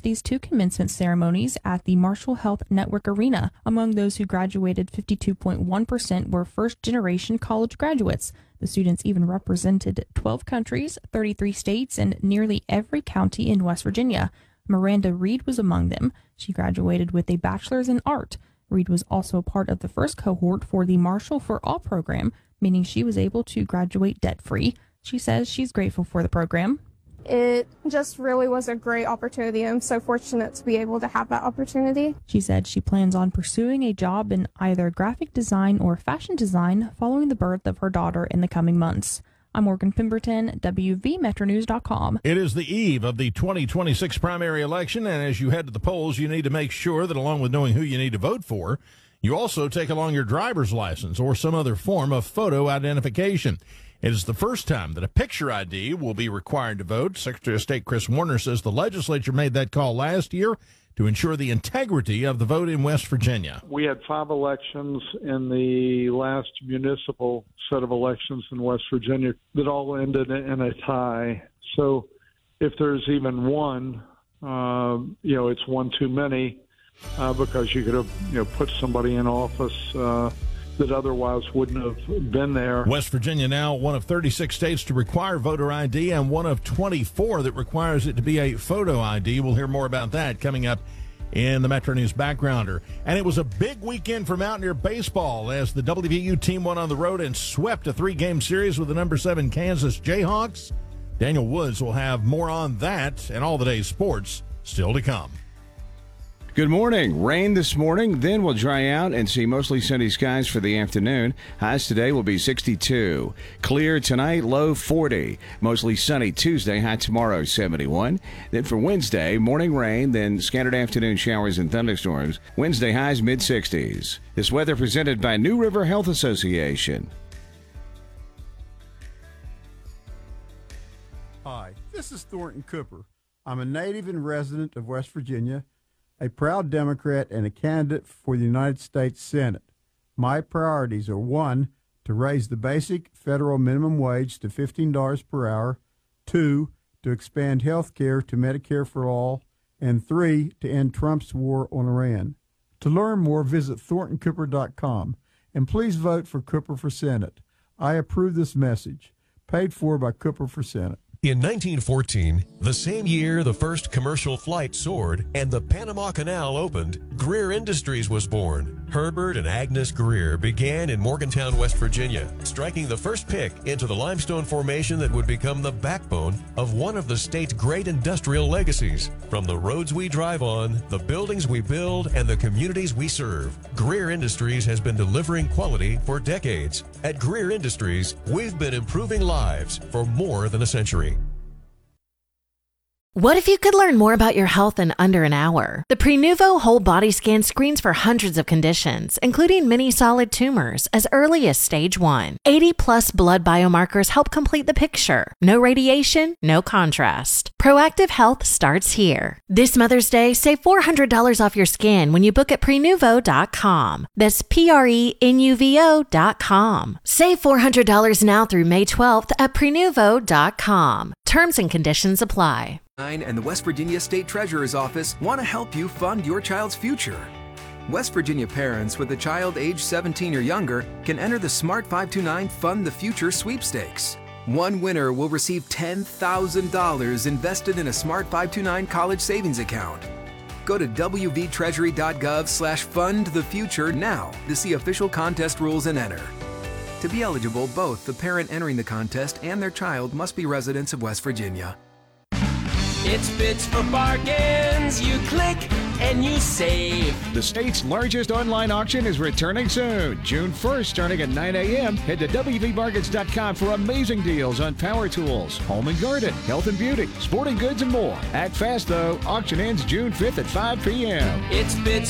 University's two commencement ceremonies at the Marshall Health Network Arena. Among those who graduated, 52.1% were first-generation college graduates. The students even represented 12 countries, 33 states, and nearly every county in West Virginia. Miranda Reed was among them. She graduated with a bachelor's in art. Reed was also part of the first cohort for the Marshall for All program, meaning she was able to graduate debt-free. She says she's grateful for the program. It just really was a great opportunity. I'm so fortunate to be able to have that opportunity. She said she plans on pursuing a job in either graphic design or fashion design following the birth of her daughter in the coming months. I'm Morgan Pemberton, WVMetroNews.com. It is the eve of the 2026 primary election, and as you head to the polls, you need to make sure that along with knowing who you need to vote for, you also take along your driver's license or some other form of photo identification. It is the first time that a picture ID will be required to vote. Secretary of State Chris Warner says the legislature made that call last year to ensure the integrity of the vote in West Virginia. We had 5 elections in the last municipal set of elections in West Virginia that all ended in a tie. So if there's even one, it's one too many because you could have, put somebody in office that otherwise wouldn't have been there. West Virginia now one of 36 states to require voter ID and one of 24 that requires it to be a photo ID. We'll hear more about that coming up in the Metro News Backgrounder. And it was a big weekend for Mountaineer baseball as the WVU team went on the road and swept a 3-game series with the number 7 Kansas Jayhawks. Daniel Woods will have more on that and all the day's sports still to come. Good morning. Rain this morning, then we'll dry out and see mostly sunny skies for the afternoon. Highs today will be 62. Clear tonight, low 40. Mostly sunny Tuesday, high tomorrow 71. Then for Wednesday, morning rain, then scattered afternoon showers and thunderstorms. Wednesday highs mid-60s. This weather presented by New River Health Association. Hi, this is Thornton Cooper. I'm a native and resident of West Virginia, a proud Democrat and a candidate for the United States Senate. My priorities are 1, to raise the basic federal minimum wage to $15 per hour, 2, to expand health care to Medicare for all, and 3, to end Trump's war on Iran. To learn more, visit ThorntonCooper.com, and please vote for Cooper for Senate. I approve this message. Paid for by Cooper for Senate. In 1914, the same year the first commercial flight soared and the Panama Canal opened, Greer Industries was born. Herbert and Agnes Greer began in Morgantown, West Virginia, striking the first pick into the limestone formation that would become the backbone of one of the state's great industrial legacies. From the roads we drive on, the buildings we build, and the communities we serve, Greer Industries has been delivering quality for decades. At Greer Industries, we've been improving lives for more than a century. What if you could learn more about your health in under an hour? The Prenuvo Whole Body Scan screens for hundreds of conditions, including many solid tumors, as early as stage 1. 80-plus blood biomarkers help complete the picture. No radiation, no contrast. Proactive health starts here. This Mother's Day, save $400 off your scan when you book at Prenuvo.com. That's Prenuvo.com. Save $400 now through May 12th at Prenuvo.com. Terms and conditions apply. And the West Virginia State Treasurer's Office want to help you fund your child's future. West Virginia parents with a child age 17 or younger can enter the Smart 529 Fund the Future sweepstakes. One winner will receive $10,000 invested in a Smart 529 college savings account. Go to wvtreasury.gov/fundthefuture now to see official contest rules and enter. To be eligible, both the parent entering the contest and their child must be residents of West Virginia. It's Bits for Bargains. You click and you save. The state's largest online auction is returning soon, June 1st, starting at 9 a.m. Head to WVBargains.com for amazing deals on power tools, home and garden, health and beauty, sporting goods, and more. Act fast, though. Auction ends June 5th at 5 p.m. It's Bits